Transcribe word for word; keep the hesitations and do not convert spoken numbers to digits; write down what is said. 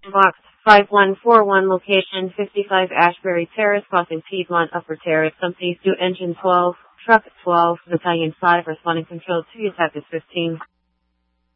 Box five one four one, location fifty-five Ashbury Terrace, Crossing Piedmont, Upper Terrace, Southeast to Engine twelve, Truck twelve, Battalion five, responding control two, attack is fifteen.